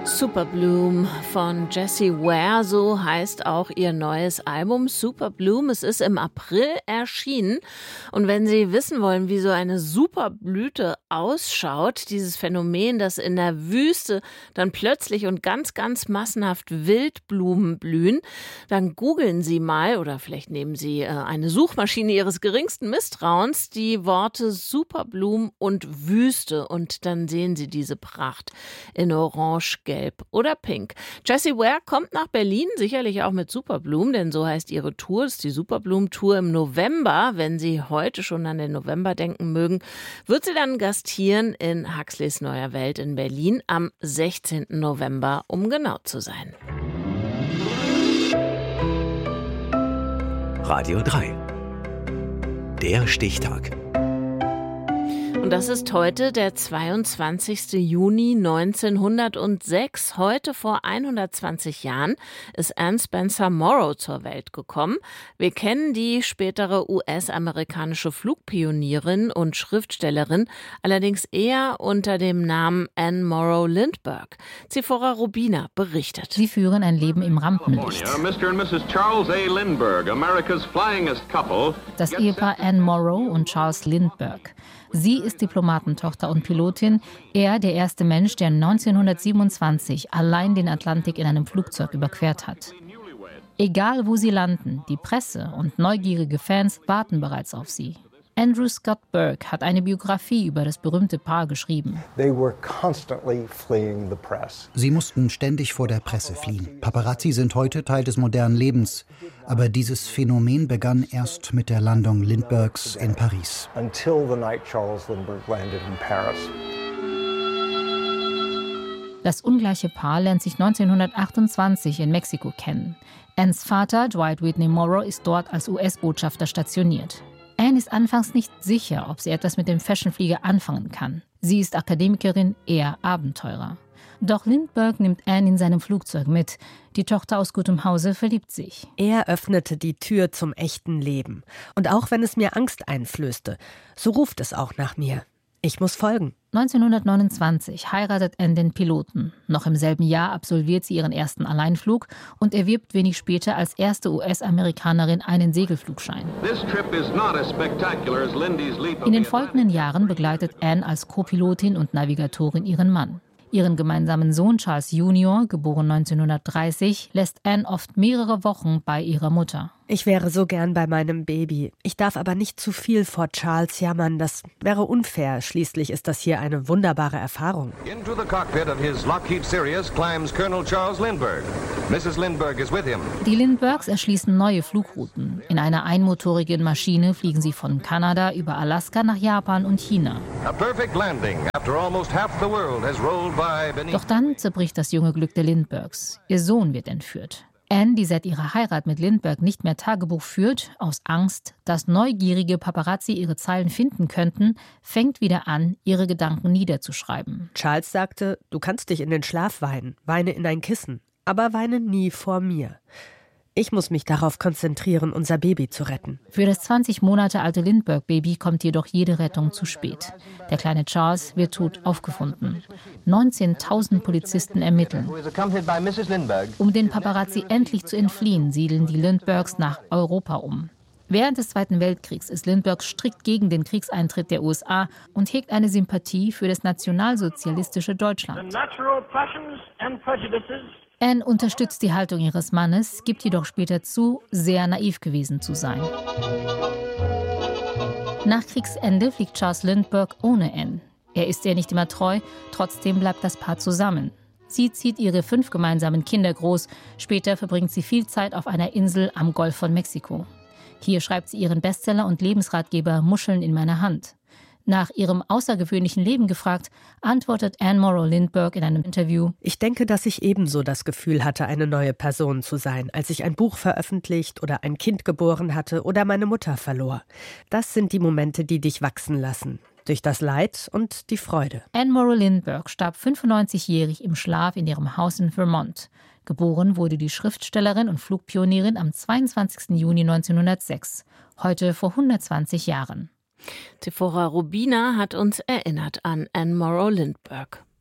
Superbloom von Jessie Ware, so heißt auch ihr neues Album Superbloom. Es ist im April erschienen. Und wenn Sie wissen wollen, wie so eine Superblüte ausschaut, dieses Phänomen, dass in der Wüste dann plötzlich und ganz, ganz massenhaft Wildblumen blühen, dann googeln Sie mal oder vielleicht nehmen Sie eine Suchmaschine Ihres geringsten Misstrauens, die Worte Superbloom und Wüste und dann sehen Sie diese Pracht in Orange, Gelb oder Pink. Jessie Ware kommt nach Berlin, sicherlich auch mit Superbloom, denn so heißt ihre Tour. Das ist die Superbloom-Tour im November. Wenn Sie heute schon an den November denken mögen, wird sie dann gastieren in Huxleys Neuer Welt in Berlin am 16. November, um genau zu sein. Radio 3. Der Stichtag. Und das ist heute der 22. Juni 1906. Heute vor 120 Jahren ist Anne Spencer Morrow zur Welt gekommen. Wir kennen die spätere US-amerikanische Flugpionierin und Schriftstellerin allerdings eher unter dem Namen Anne Morrow Lindbergh. Zifora Rubina berichtet. Sie führen ein Leben im Rampenlicht. Das Ehepaar Anne Morrow und Charles Lindbergh. Sie ist Diplomatentochter und Pilotin, er der erste Mensch, der 1927 allein den Atlantik in einem Flugzeug überquert hat. Egal wo sie landen, die Presse und neugierige Fans warten bereits auf sie. Andrew Scott Burke hat eine Biografie über das berühmte Paar geschrieben. Sie mussten ständig vor der Presse fliehen. Paparazzi sind heute Teil des modernen Lebens. Aber dieses Phänomen begann erst mit der Landung Lindberghs in Paris. Das ungleiche Paar lernt sich 1928 in Mexiko kennen. Annes Vater, Dwight Whitney Morrow, ist dort als US-Botschafter stationiert. Anne ist anfangs nicht sicher, ob sie etwas mit dem Fashionflieger anfangen kann. Sie ist Akademikerin, er Abenteurer. Doch Lindbergh nimmt Anne in seinem Flugzeug mit. Die Tochter aus gutem Hause verliebt sich. Er öffnete die Tür zum echten Leben. Und auch wenn es mir Angst einflößte, so ruft es auch nach mir. Ich muss folgen. 1929 heiratet Anne den Piloten. Noch im selben Jahr absolviert sie ihren ersten Alleinflug und erwirbt wenig später als erste US-Amerikanerin einen Segelflugschein. In den folgenden Jahren begleitet Anne als Co-Pilotin und Navigatorin ihren Mann. Ihren gemeinsamen Sohn Charles Junior, geboren 1930, lässt Anne oft mehrere Wochen bei ihrer Mutter. Ich wäre so gern bei meinem Baby. Ich darf aber nicht zu viel vor Charles jammern. Das wäre unfair. Schließlich ist das hier eine wunderbare Erfahrung. Into the cockpit of his Lockheed Sirius climbs Colonel Charles Lindbergh. Mrs. Lindbergh is with him. Die Lindberghs erschließen neue Flugrouten. In einer einmotorigen Maschine fliegen sie von Kanada über Alaska nach Japan und China. A perfect landing after almost half the world has rolled by beneath. Doch dann zerbricht das junge Glück der Lindberghs. Ihr Sohn wird entführt. Anne, die seit ihrer Heirat mit Lindbergh nicht mehr Tagebuch führt, aus Angst, dass neugierige Paparazzi ihre Zeilen finden könnten, fängt wieder an, ihre Gedanken niederzuschreiben. Charles sagte, du kannst dich in den Schlaf weinen, weine in ein Kissen, aber weine nie vor mir. Ich muss mich darauf konzentrieren, unser Baby zu retten. Für das 20 Monate alte Lindbergh-Baby kommt jedoch jede Rettung zu spät. Der kleine Charles wird tot aufgefunden. 19.000 Polizisten ermitteln. Um den Paparazzi endlich zu entfliehen, siedeln die Lindberghs nach Europa um. Während des Zweiten Weltkriegs ist Lindbergh strikt gegen den Kriegseintritt der USA und hegt eine Sympathie für das nationalsozialistische Deutschland. Anne unterstützt die Haltung ihres Mannes, gibt jedoch später zu, sehr naiv gewesen zu sein. Nach Kriegsende fliegt Charles Lindbergh ohne Anne. Er ist ihr nicht immer treu, trotzdem bleibt das Paar zusammen. Sie zieht ihre 5 gemeinsamen Kinder groß, später verbringt sie viel Zeit auf einer Insel am Golf von Mexiko. Hier schreibt sie ihren Bestseller und Lebensratgeber Muscheln in meiner Hand. Nach ihrem außergewöhnlichen Leben gefragt, antwortet Anne Morrow Lindbergh in einem Interview: Ich denke, dass ich ebenso das Gefühl hatte, eine neue Person zu sein, als ich ein Buch veröffentlicht oder ein Kind geboren hatte oder meine Mutter verlor. Das sind die Momente, die dich wachsen lassen. Durch das Leid und die Freude. Anne Morrow Lindbergh starb 95-jährig im Schlaf in ihrem Haus in Vermont. Geboren wurde die Schriftstellerin und Flugpionierin am 22. Juni 1906, heute vor 120 Jahren. Zifora Rubina hat uns erinnert an Anne Morrow Lindbergh.